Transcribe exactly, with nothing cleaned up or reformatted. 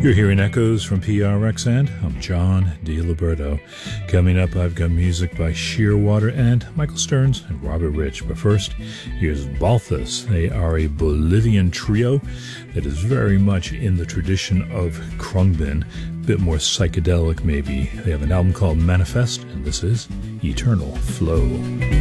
You're hearing echoes from P R X, and I'm John DiLiberto. Coming up, I've got music by Shearwater and Michael Stearns and Robert Rich. But first, here's Balthus. They are a Bolivian trio that is very much in the tradition of Khruangbin, a bit more psychedelic maybe. They have an album called Manifest, and this is Eternal Flow.